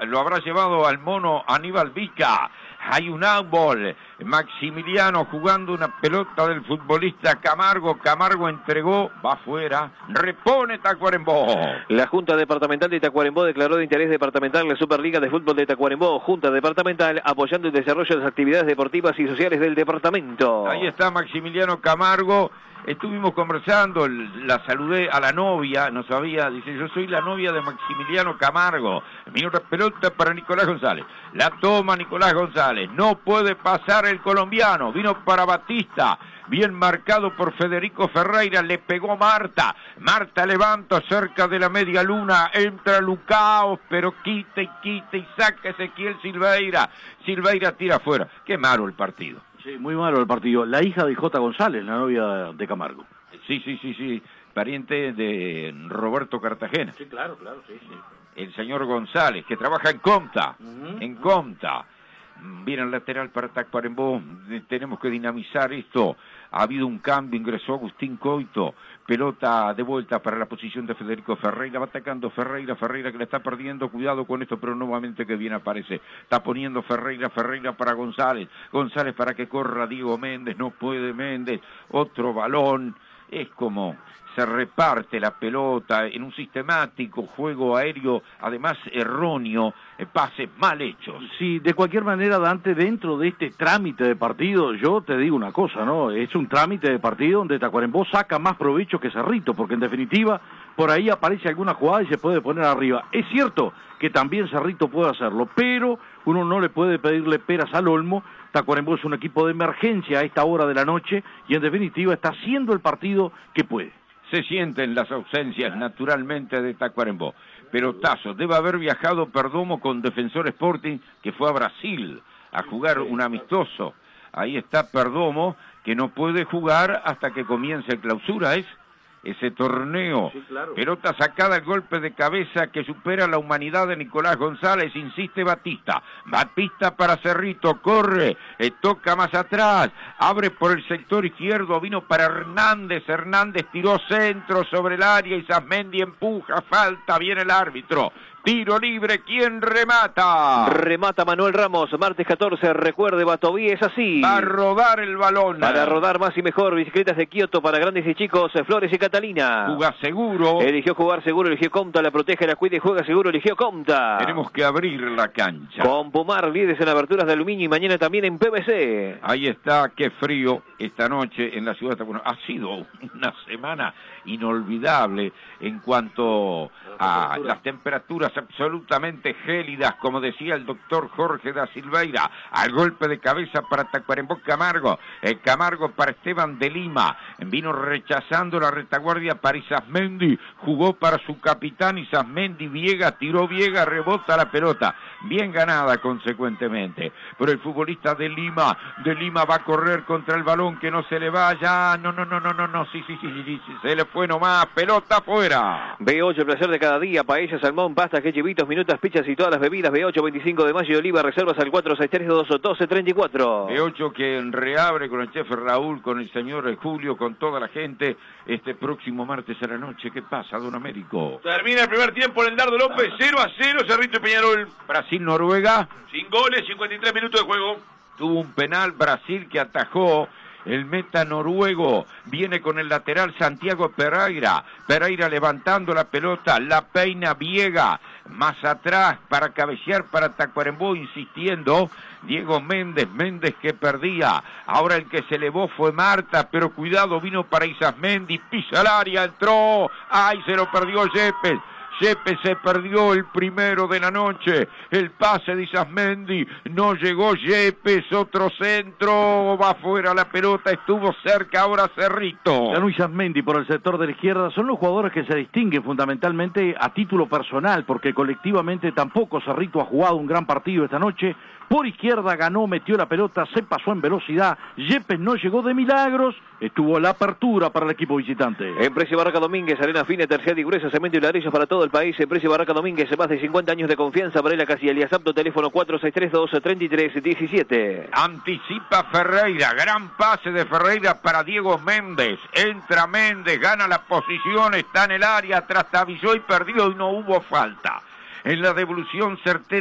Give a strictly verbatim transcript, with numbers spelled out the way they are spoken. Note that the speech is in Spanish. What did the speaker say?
lo habrá llevado al mono Aníbal Vica. Hay un outball, Maximiliano jugando una pelota del futbolista Camargo, Camargo entregó, va afuera, repone Tacuarembó. La Junta Departamental de Tacuarembó declaró de interés departamental la Superliga de Fútbol de Tacuarembó, Junta Departamental apoyando el desarrollo de las actividades deportivas y sociales del departamento. Ahí está Maximiliano Camargo. Estuvimos conversando, la saludé a la novia, no sabía, dice, yo soy la novia de Maximiliano Camargo. Vino una pelota para Nicolás González, la toma Nicolás González, no puede pasar el colombiano, vino para Batista, bien marcado por Federico Ferreira, le pegó Marta, Marta levanta cerca de la media luna, entra Lucaos, pero quita y quita y saca Ezequiel Silveira, Silveira tira afuera, qué malo el partido. Sí, muy malo el partido. La hija de J. González, la novia de Camargo. Sí, sí, sí, sí, pariente de Roberto Cartagena. Sí, claro, claro, sí, sí. El señor González, que trabaja en Comta, Uh-huh. en Comta. Viene el lateral para Tacuarembó, tenemos que dinamizar esto. Ha habido un cambio, ingresó Agustín Coito, pelota de vuelta para la posición de Federico Ferreira, va atacando Ferreira, Ferreira que le está perdiendo, cuidado con esto, pero nuevamente que bien aparece, está poniendo Ferreira, Ferreira para González, González para que corra Diego Méndez, no puede Méndez, otro balón, es como se reparte la pelota en un sistemático juego aéreo, además erróneo, pases mal hechos. Sí, de cualquier manera, Dante, dentro de este trámite de partido, yo te digo una cosa, ¿no? Es un trámite de partido donde Tacuarembó saca más provecho que Cerrito, porque en definitiva, por ahí aparece alguna jugada y se puede poner arriba. Es cierto que también Cerrito puede hacerlo, pero uno no le puede pedirle peras al olmo. Tacuarembó es un equipo de emergencia a esta hora de la noche y en definitiva está haciendo el partido que puede. Se sienten las ausencias naturalmente de Tacuarembó. Pelotazo, debe haber viajado Perdomo con Defensor Sporting, que fue a Brasil a jugar un amistoso. Ahí está Perdomo, que no puede jugar hasta que comience el clausura, ¿es? Ese torneo, sí, claro. Pelota sacada, el golpe de cabeza que supera la humanidad de Nicolás González, insiste Batista, Batista para Cerrito, corre, eh, toca más atrás, abre por el sector izquierdo, vino para Hernández, Hernández tiró centro sobre el área, Isasmendi empuja, falta, viene el árbitro, tiro libre, ¿quién remata? Remata Manuel Ramos, martes catorce, recuerde Batoví, es así. Va a rodar el balón. Para rodar más y mejor, bicicletas de Kioto para grandes y chicos, Flores y Catalina. Juga seguro. Eligió jugar seguro, eligió Comta, la protege, la cuida y juega seguro, eligió Comta. Tenemos que abrir la cancha. Con Pumar, líderes en aberturas de aluminio y mañana también en P V C. Ahí está, qué frío esta noche en la ciudad de Tacuarembó. Ha sido una semana inolvidable en cuanto a las temperaturas absolutamente gélidas, como decía el doctor Jorge da Silveira, al golpe de cabeza para Tacuarembó Camargo, el Camargo para Esteban de Lima, vino rechazando la retaguardia para Isasmendi, jugó para su capitán Isasmendi, Viega, tiró Viega, rebota la pelota, bien ganada consecuentemente, pero el futbolista de Lima, de Lima va a correr contra el balón, que no se le vaya, no, no, no, no, no, no, sí, sí, sí, sí, sí, se le fue nomás, pelota afuera. B ocho, el placer de cada día, paella, salmón, pasta, quechivitos, minutas, pizzas y todas las bebidas. B ocho, veinticinco de mayo de Oliva, reservas al cuatro seis tres dos uno dos tres cuatro. B ocho que reabre con el chef Raúl, con el señor Julio, con toda la gente, este próximo martes a la noche. ¿Qué pasa, don Américo? Termina el primer tiempo en el Dardo López, cero a cero, Cerrito y Peñarol. Brasil-Noruega. Sin goles, cincuenta y tres minutos de juego. Tuvo un penal Brasil que atajó el meta noruego, viene con el lateral Santiago Pereira, Pereira levantando la pelota, la peina Viega, más atrás para cabecear para Tacuarembó, insistiendo, Diego Méndez, Méndez que perdía, ahora el que se elevó fue Marta, pero cuidado, vino para Isasmendi, pisa el área, entró, ay, se lo perdió Yepes. Yepes se perdió el primero de la noche, el pase de Isasmendi, no llegó Yepes, otro centro, va afuera la pelota, estuvo cerca ahora Cerrito. Ganó Isasmendi por el sector de la izquierda, son los jugadores que se distinguen fundamentalmente a título personal, porque colectivamente tampoco Cerrito ha jugado un gran partido esta noche. Por izquierda ganó, metió la pelota, se pasó en velocidad, Yepes no llegó de milagros, estuvo la apertura para el equipo visitante. En Precio Barraca Domínguez, arena fina, terciaria y gruesa, cemento y ladrillos para todo el país. En Precio Barraca Domínguez, más de cincuenta años de confianza. Varela Casillas, apto, teléfono cuatro seis tres dos tres tres uno siete. Anticipa Ferreira, gran pase de Ferreira para Diego Méndez, entra Méndez, gana la posición, está en el área, trastabilló y perdió y no hubo falta. En la devolución certera